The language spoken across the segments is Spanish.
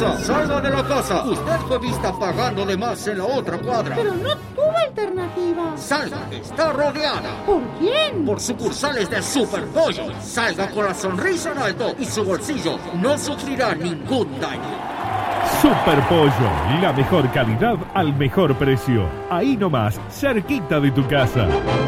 casa! ¡Salga de la casa! Usted fue vista pagando de más en la otra cuadra. Pero no tuvo alternativa. ¡Salga! ¡Está rodeada! ¿Por quién? Por sucursales de Superpollo. Salga con la sonrisa en alto y su bolsillo no sufrirá ningún daño. Superpollo, la mejor calidad al mejor precio. Ahí nomás, cerquita de tu casa.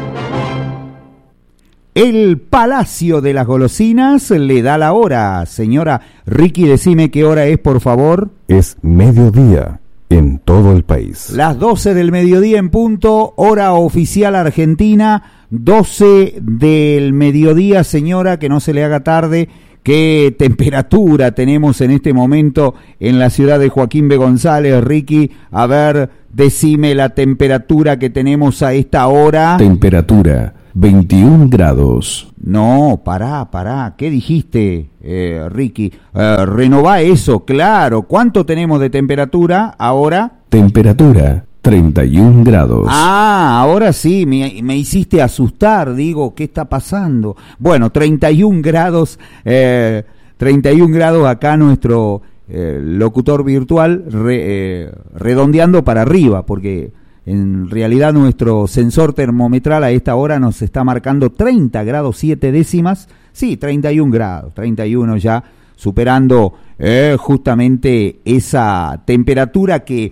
El Palacio de las Golosinas le da la hora. Señora Ricky, decime qué hora es, por favor. Es mediodía en todo el país. Las 12 del mediodía en punto, hora oficial argentina, 12 del mediodía, señora, que no se le haga tarde. ¿Qué temperatura tenemos en este momento en la ciudad de Joaquín B. González, Ricky? A ver, decime la temperatura que tenemos a esta hora. Temperatura 21 grados. No, pará, ¿qué dijiste, Ricky? Renová eso, claro. ¿Cuánto tenemos de temperatura ahora? Temperatura 31 grados. Ah, ahora sí, me hiciste asustar, digo, ¿qué está pasando? Bueno, 31 grados, 31 grados acá nuestro locutor virtual, redondeando para arriba, porque en realidad nuestro sensor termometral a esta hora nos está marcando 30 grados 7 décimas, sí, 31 grados, 31 ya, superando justamente esa temperatura que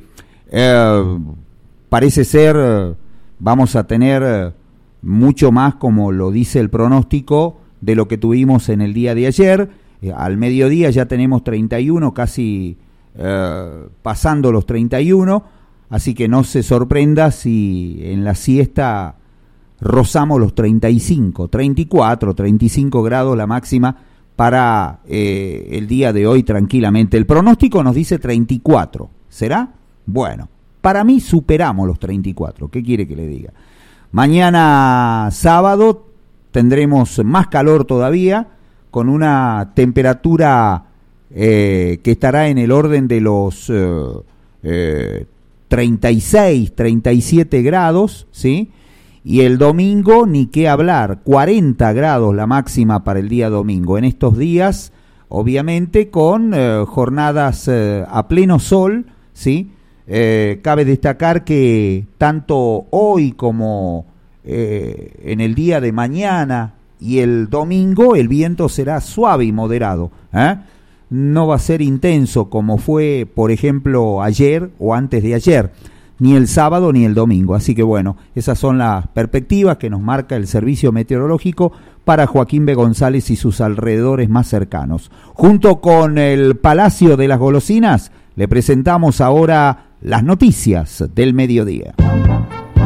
parece ser, vamos a tener mucho más, como lo dice el pronóstico, de lo que tuvimos en el día de ayer. Al mediodía ya tenemos 31, casi pasando los 31, así que no se sorprenda si en la siesta rozamos los 35, 34, 35 grados la máxima para el día de hoy tranquilamente. El pronóstico nos dice 34, ¿será? Bueno, para mí superamos los 34, ¿qué quiere que le diga? Mañana sábado tendremos más calor todavía, con una temperatura que estará en el orden de los 36, 37 grados, ¿sí? Y el domingo, ni qué hablar, 40 grados la máxima para el día domingo. En estos días, obviamente, con jornadas a pleno sol, ¿sí? Cabe destacar que tanto hoy como en el día de mañana y el domingo el viento será suave y moderado, no va a ser intenso como fue, por ejemplo, ayer o antes de ayer, ni el sábado ni el domingo. Así que bueno, esas son las perspectivas que nos marca el servicio meteorológico para Joaquín B. González y sus alrededores más cercanos. Junto con el Palacio de las Golosinas, le presentamos ahora las noticias del mediodía.